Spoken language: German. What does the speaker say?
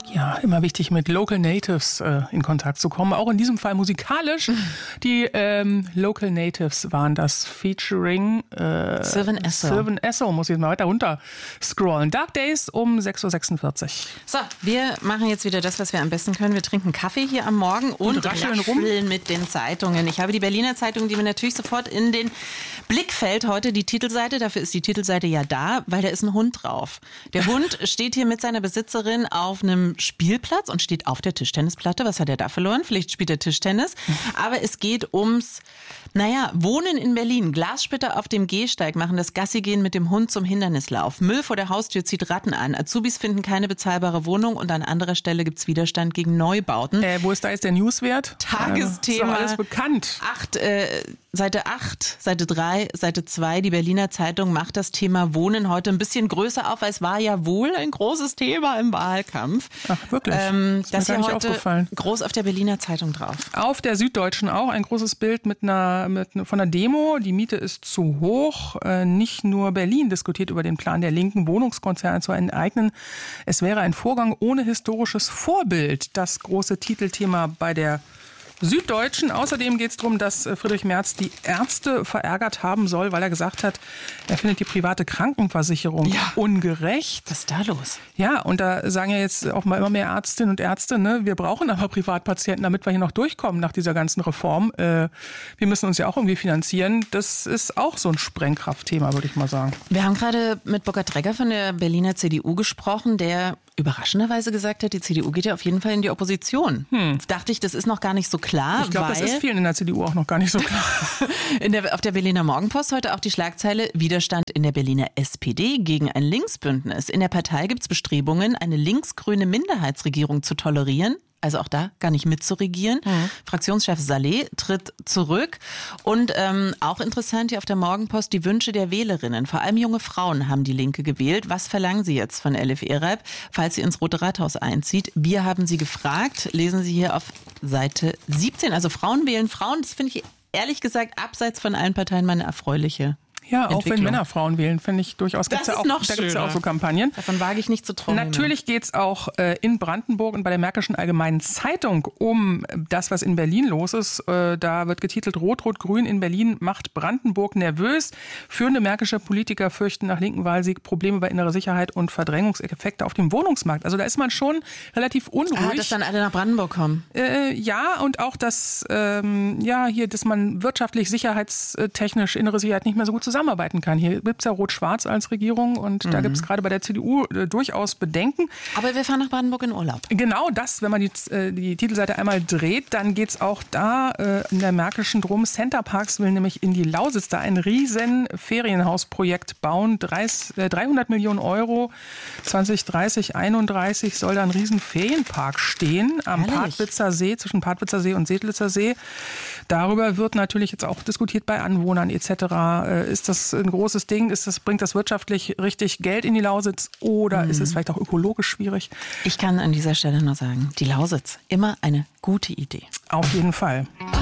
Ja, immer wichtig, mit Local Natives in Kontakt zu kommen. Auch in diesem Fall musikalisch. Die Local Natives waren das featuring Sylvan Esso. Muss ich jetzt mal weiter runter scrollen. Dark Days um 6.46 Uhr. So, wir machen jetzt wieder das, was wir am besten können. Wir trinken Kaffee hier am Morgen und rascheln mit den Zeitungen. Ich habe die Berliner Zeitung, die mir natürlich sofort in den Blick fällt. Heute die Titelseite. Dafür ist die Titelseite ja da, weil da ist ein Hund drauf. Der Hund steht hier mit seiner Besitzerin auf einem Spielplatz und steht auf der Tischtennisplatte. Was hat er da verloren? Vielleicht spielt er Tischtennis. Aber es geht ums, Wohnen in Berlin. Glassplitter auf dem Gehsteig machen das Gassigehen mit dem Hund zum Hindernislauf. Müll vor der Haustür zieht Ratten an. Azubis finden keine bezahlbare Wohnung und an anderer Stelle gibt's Widerstand gegen Neubauten. Wo ist da jetzt der Newswert? Tagesthema. Ist doch alles bekannt. Seite 8, Seite 3, Seite 2. Die Berliner Zeitung macht das Thema Wohnen heute ein bisschen größer auf, weil es war ja wohl ein großes Thema im Wahlkampf. Ach, wirklich? Das ist ja heute groß auf der Berliner Zeitung drauf. Auf der Süddeutschen auch ein großes Bild von einer Demo. Die Miete ist zu hoch. Nicht nur Berlin diskutiert über den Plan der linken, Wohnungskonzerne zu enteignen. Es wäre ein Vorgang ohne historisches Vorbild. Das große Titelthema bei der Süddeutschen. Außerdem geht es darum, dass Friedrich Merz die Ärzte verärgert haben soll, weil er gesagt hat, er findet die private Krankenversicherung ungerecht. Was ist da los? Ja, und da sagen ja jetzt auch mal immer mehr Ärztinnen und Ärzte, wir brauchen aber Privatpatienten, damit wir hier noch durchkommen nach dieser ganzen Reform. Wir müssen uns ja auch irgendwie finanzieren. Das ist auch so ein Sprengkraftthema, würde ich mal sagen. Wir haben gerade mit Burkhard Dregger von der Berliner CDU gesprochen, der überraschenderweise gesagt hat, die CDU geht ja auf jeden Fall in die Opposition. Jetzt dachte ich, das ist noch gar nicht so klar. Ich glaube, das ist vielen in der CDU auch noch gar nicht so klar. Auf der Berliner Morgenpost heute auch die Schlagzeile Widerstand in der Berliner SPD gegen ein Linksbündnis. In der Partei gibt es Bestrebungen, eine linksgrüne Minderheitsregierung zu tolerieren. Also auch da gar nicht mitzuregieren. Fraktionschef Saleh tritt zurück. Und auch interessant hier auf der Morgenpost die Wünsche der Wählerinnen. Vor allem junge Frauen haben die Linke gewählt. Was verlangen sie jetzt von Elif Eralp, falls sie ins Rote Rathaus einzieht? Wir haben sie gefragt. Lesen Sie hier auf Seite 17. Also Frauen wählen Frauen. Das finde ich ehrlich gesagt abseits von allen Parteien mal eine erfreuliche Ja, auch wenn Männer Frauen wählen, finde ich durchaus. Da gibt es ja auch so Kampagnen. Davon wage ich nicht zu träumen. Natürlich geht es auch in Brandenburg und bei der Märkischen Allgemeinen Zeitung um das, was in Berlin los ist. Da wird getitelt, Rot-Rot-Grün in Berlin macht Brandenburg nervös. Führende märkische Politiker fürchten nach linken Wahlsieg Probleme bei innerer Sicherheit und Verdrängungseffekte auf dem Wohnungsmarkt. Also da ist man schon relativ unruhig. Dass dann alle nach Brandenburg kommen. Ja, und auch, dass dass man wirtschaftlich, sicherheitstechnisch, innere Sicherheit nicht mehr so gut zusammenarbeiten kann. Hier gibt es ja Rot-Schwarz als Regierung und da gibt es gerade bei der CDU durchaus Bedenken. Aber wir fahren nach Brandenburg in Urlaub. Genau das, wenn man die Titelseite einmal dreht, dann geht es auch da in der Märkischen drum. Center Parks will nämlich in die Lausitz da ein riesen Ferienhausprojekt bauen. 300 Millionen Euro, 2030, 31 soll da ein riesen Ferienpark stehen am Partwitzer See, zwischen Partwitzer See und Sedlitzer See. Darüber wird natürlich jetzt auch diskutiert bei Anwohnern etc. Ist das ein großes Ding? Bringt das wirtschaftlich richtig Geld in die Lausitz oder ist es vielleicht auch ökologisch schwierig? Ich kann an dieser Stelle nur sagen, die Lausitz, immer eine gute Idee. Auf jeden Fall.